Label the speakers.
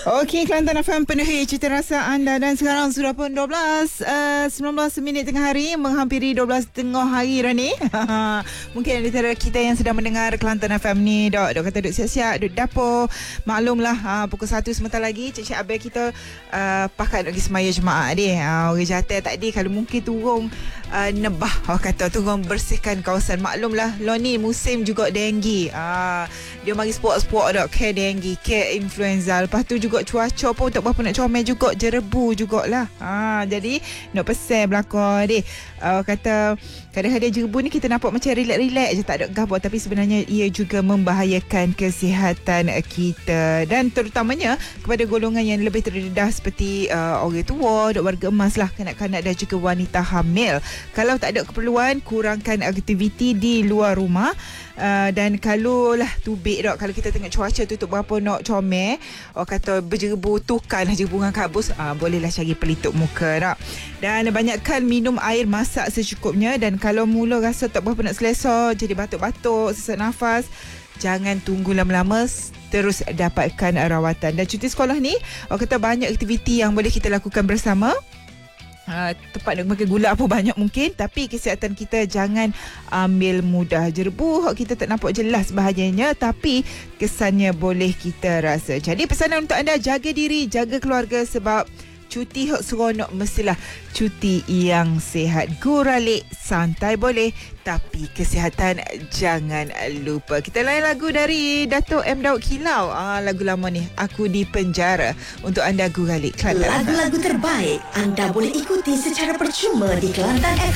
Speaker 1: Okey, Kelantan FM penuhi cita rasa anda dan sekarang sudah pun 19 minit tengah hari, menghampiri 12 tengah hari dah ni. Mungkin ada kita yang sedang mendengar Kelantan FM ni dok kata duk siap-siap duk dapur. Maklumlah pukul 1 sebentar lagi Cik Abel kita pakat nak pergi semaya jemaah dia. Orang jatuh tadi kalau mungkin turun nebah kata turun bersihkan kawasan. Maklumlah lo ni musim juga denggi. Dia mari sport-sport dok ke denggi, ke influenza. Lepas tu juga cuaca pun tak berapa nak comel juga, jerebu jugalah. Jadi nak pesan belakang dia. Kata kadang-kadang jerebu ni kita nampak macam relax-relax je, tak ada gapo, tapi sebenarnya ia juga membahayakan kesihatan kita dan terutamanya kepada golongan yang lebih terdedah seperti orang tua, warga emas lah, kanak-kanak dan juga wanita hamil. Kalau tak ada keperluan, kurangkan aktiviti di luar rumah. Dan kalau lah tubik dok, kalau kita tengok cuaca tu berapa nak comel, kata berjerebu, tukarlah jerebu dengan kabus, bolehlah cari pelitup muka dok. Dan banyakkan minum air masak secukupnya, dan kalau mula rasa tak berapa nak selesa, jadi batuk-batuk, sesak nafas, jangan tunggu lama-lama, terus dapatkan rawatan. Dan cuti sekolah ni kata banyak aktiviti yang boleh kita lakukan bersama. Tempat nak makan gula apa banyak mungkin, tapi kesihatan kita jangan ambil mudah. Jerebu kita tak nampak jelas bahayanya, tapi kesannya boleh kita rasa. Jadi pesanan untuk anda, jaga diri, jaga keluarga, sebab cuti hok seronok mestilah cuti yang sihat. Guralik santai boleh, tapi kesihatan jangan lupa. Kita lain lagu dari Dato' M. Daud Kilau. Lagu lama ni, Aku di Penjara, untuk anda guralik Kelantan.
Speaker 2: Lagu-lagu terbaik anda boleh ikuti secara percuma di Kelantan FM.